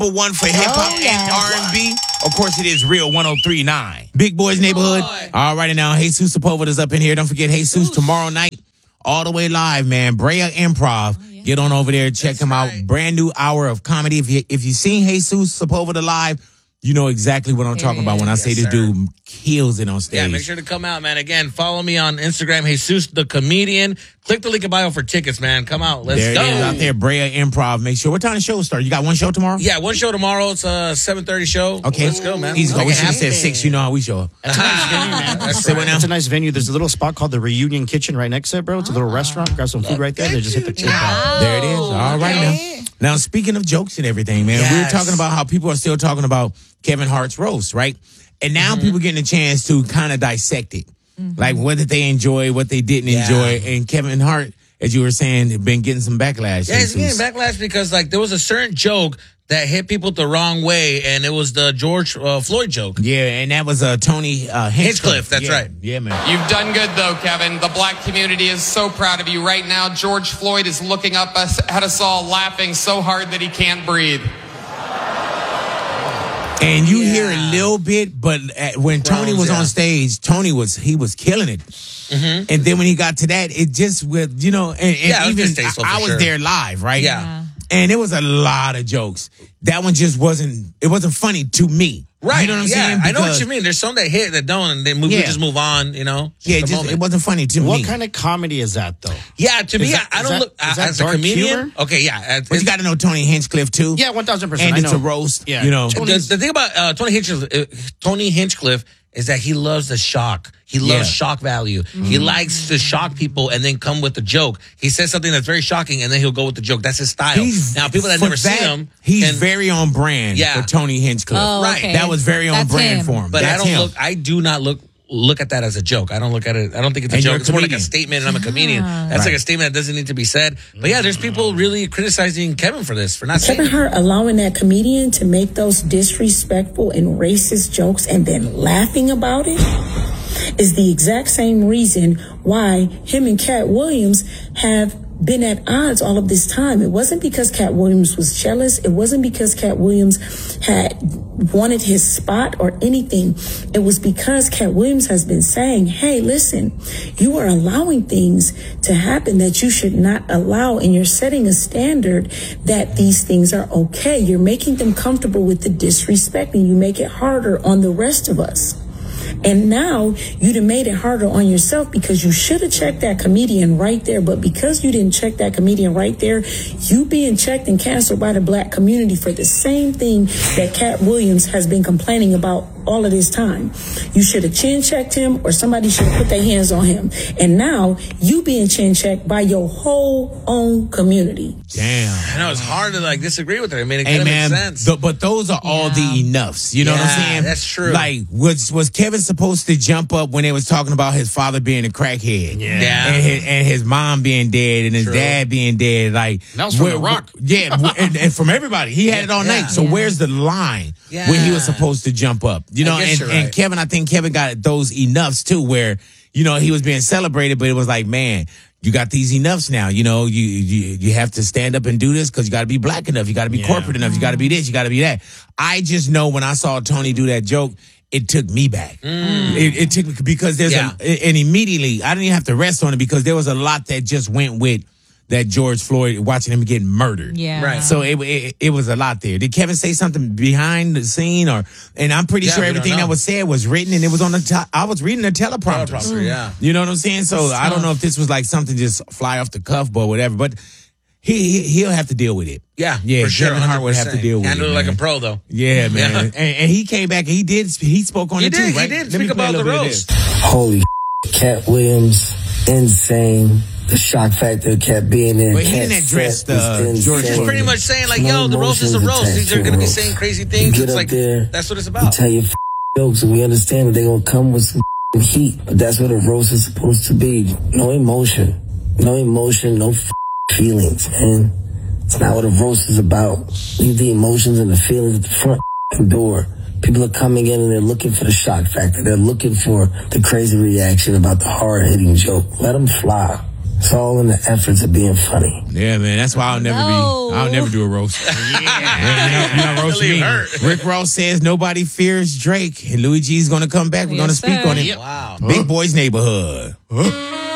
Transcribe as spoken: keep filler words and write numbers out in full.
number one for hip hop Oh, yeah. and R and B. Of course, it is Real one oh three point nine. Big Boys Neighborhood. Boy. All right, now, Jesus Sepulveda's up in here. Don't forget, Jesus tomorrow night, all the way live, man. Brea Improv. Oh, yeah. Get on over there, check That's him right. out. Brand new hour of comedy. If you if you seen Jesus Sepulveda live, you know exactly what I'm There talking he about when I is. say Yes, this sir. dude kills it on stage. Yeah, make sure to come out, man. Again, follow me on Instagram, Jesus the Comedian. Click the link in bio for tickets, man. Come out. Let's there go. it is out there, Brea Improv. Make sure. What time the show start? You got one show tomorrow? Yeah, one show tomorrow. It's a seven thirty show. Okay. Let's go, man. Easy go. We Make it should have said happen. six. You know how we show up. It's a nice venue, man. That's Say right. what now? It's a nice venue. There's a little spot called the Reunion Kitchen right next to it, bro. It's a little restaurant. Grab some food right there. They just hit the tip out. There it is. All right okay. now. Now, speaking of jokes and everything, man, we were Yes. talking about how people are still talking about Kevin Hart's roast, right? And now Mm-hmm. people getting a chance to kind of dissect it. Like, what did they enjoy, what they didn't Yeah. enjoy. And Kevin Hart, as you were saying, had been getting some backlash. Yeah, he's Jesus. getting backlash because like there was a certain joke that hit people the wrong way, and it was the George uh, Floyd joke. Yeah, and that was uh, Tony uh, Hinchcliffe. Hinchcliffe, that's Yeah. right. Yeah, man. You've done good, though, Kevin. The black community is so proud of you right now. George Floyd is looking up us, at us all, laughing so hard that he can't breathe. And you Yeah. hear a little bit, but at, when Tony Groans, was yeah. on stage, Tony was he was killing it. Mm-hmm. And then when he got to that, it just with you know, and, and Yeah, it was even distasteful I, I for was sure. there live, right? Yeah. And it was a lot of jokes. That one just wasn't. It wasn't funny to me. Right. You know what I'm yeah, saying? I know what Because- you mean. There's some that hit that don't, and they move, we Yeah. just move on, you know? Yeah, Just a just, moment. it wasn't funny to What me. kind of comedy is that, though? Yeah, to me, that- I, I is don't that- look is that as a dark comedian. humor? Okay, yeah. uh, But you got to know Tony Hinchcliffe too. Yeah, one thousand percent. and I it's know. a roast. Yeah. You know. The, the thing about uh, Tony Hinchcliffe, uh, Tony Hinchcliffe is that he loves the shock. He loves Yeah. shock value. He likes to shock people and then come with the joke. He says something that's very shocking and then he'll go with the joke. That's his style. He's, now, people that for never seen him, he's can- very on brand Yeah. for Tony Hinchcliffe. Oh, Right. okay. That was very on That's brand him. for him. But That's I don't him. look. I do not look look at that as a joke. I don't look at it. I don't think it's a And you're joke. a It's more like a comedian. statement, and I'm a comedian. That's Right. like a statement that doesn't need to be said. But yeah, there's people really criticizing Kevin for this, for not saying Kevin it. Hart allowing that comedian to make those disrespectful and racist jokes and then laughing about it is the exact same reason why him and Cat Williams have been at odds all of this time. It wasn't because Cat Williams was jealous. It wasn't because Cat Williams had wanted his spot or anything. It was because Cat Williams has been saying, hey, listen, you are allowing things to happen that you should not allow, and you're setting a standard that these things are okay. You're making them comfortable with the disrespect, and you make it harder on the rest of us. And now you'd have made it harder on yourself because you should have checked that comedian right there. But because you didn't check that comedian right there, you being checked and canceled by the black community for the same thing that Cat Williams has been complaining about all of this time. You should have chin checked him, or somebody should have put their hands on him. And now you being chin checked by your whole own community. Damn. I know it's hard to like disagree with her. I mean, it Hey kind of man, makes sense. th- but those are all Yeah. the enoughs. You know what I'm Yeah, saying? that's true. Like, was was Kevin supposed to jump up when they was talking about his father being a crackhead? Yeah. Yeah. And his, and his mom being dead and his True. dad being dead. Like That was from where- The Rock. Yeah, w- and, and from everybody. He had it all Yeah. night. So Yeah. where's the line Yeah. when he was supposed to jump up? You know, I guess and, you're and right. Kevin, I think Kevin got those enoughs too, where you know he was being celebrated, but it was like, man. You got these enoughs now, you know. You you you have to stand up and do this because you got to be black enough. You got to be Yeah. corporate enough. You got to be this. You got to be that. I just know when I saw Tony do that joke, it took me back. It, it took me because there's Yeah. a and immediately I didn't even have to rest on it because there was a lot that just went with that George Floyd watching him get murdered. Yeah. Right. So it, it it was a lot there. Did Kevin say something behind the scene, or? And I'm pretty Yeah, sure we don't everything know. that was said was written, and it was on the top. I was reading the teleprompter. Teleprompter, yeah. You know what I'm saying? So I don't know if this was like something just fly off the cuff or whatever, but he, he he'll have to deal with it. Yeah, yeah. for sure, Kevin Hart would have to one hundred percent. deal with Handle it. it like man. a pro, though. Yeah, man. Yeah. And, and he came back and he did. He spoke on He it did, too, right? he did Let me speak play a about the little bit of this. roast. Holy Cat Williams, insane. The shock factor kept being in. But he Cat didn't address set was the insane. George He's Floyd. pretty much saying, like, No yo, the roast is a emotions roast. These are attached going to be to a saying roast. crazy You things. get It's up like, there, that's what it's you about. tell your f- jokes, and we understand that they're gonna come with some f- heat. But that's what a roast is supposed to be. No emotion, no emotion, no f- feelings, man. It's not what a roast is about. Leave the emotions and the feelings at the front f- door. People are coming in and they're looking for the shock factor. They're looking for the crazy reaction about the hard-hitting joke. Let them fly. It's all in the efforts of being funny. Yeah, man. That's why I'll never No. be. I'll never do a roast. yeah, you know, you know, roast Really me. hurt. Rick Ross says nobody fears Drake, and Louis G's going to come back. We're going to Yes, speak sir. on it. Wow. Big Boys Neighborhood.